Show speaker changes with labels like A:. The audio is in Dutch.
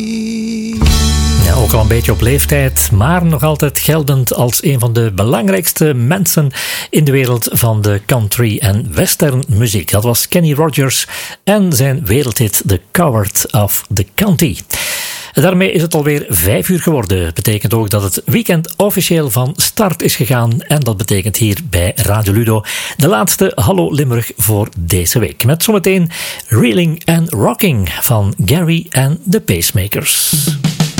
A: Ja, ook al een beetje op leeftijd, maar nog altijd geldend als een van de belangrijkste mensen in de wereld van de country en western muziek. Dat was Kenny Rogers en zijn wereldhit The Coward of the County. En daarmee is het alweer 5 uur geworden. Dat betekent ook dat het weekend officieel van start is gegaan. En dat betekent hier bij Radio Ludo de laatste Hallo Limburg voor deze week. Met zometeen Reeling and Rocking van Gary and the Pacemakers.